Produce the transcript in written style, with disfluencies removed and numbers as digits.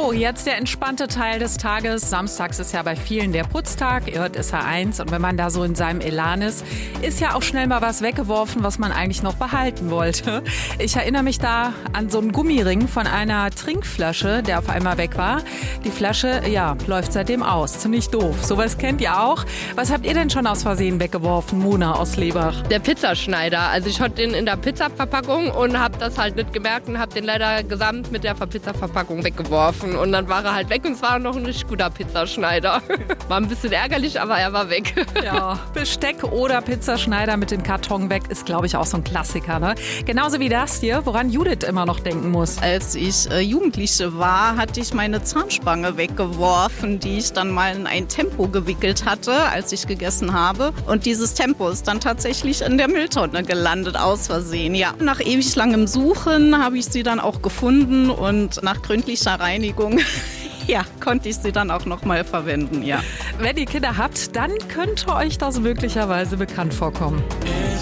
So, jetzt der entspannte Teil des Tages. Samstags ist ja bei vielen der Putztag. Heute ist eins. Und wenn man da so in seinem Elan ist ja auch schnell mal was weggeworfen, was man eigentlich noch behalten wollte. Ich erinnere mich da an so einen Gummiring von einer Trinkflasche, der auf einmal weg war. Die Flasche, ja, läuft seitdem aus. Ziemlich doof. Sowas kennt ihr auch. Was habt ihr denn schon aus Versehen weggeworfen, Mona aus Lebach? Der Pizzaschneider. Also ich hatte den in der Pizzaverpackung und habe das halt nicht gemerkt und habe den leider gesamt mit der Pizzaverpackung weggeworfen. Und dann war er halt weg und es war noch ein richtig guter Pizzaschneider. War ein bisschen ärgerlich, aber er war weg. Ja, Besteck oder Pizzaschneider mit dem Karton weg ist, glaube ich, auch so ein Klassiker, ne? Genauso wie das hier, woran Judith immer noch denken muss. Als ich Jugendliche war, hatte ich meine Zahnspange weggeworfen, die ich dann mal in ein Tempo gewickelt hatte, als ich gegessen habe. Und dieses Tempo ist dann tatsächlich in der Mülltonne gelandet, aus Versehen. Ja, nach ewig langem Suchen habe ich sie dann auch gefunden und nach gründlicher Reinigung ja, konnte ich sie dann auch noch mal verwenden, ja. Wenn ihr Kinder habt, dann könnte euch das möglicherweise bekannt vorkommen.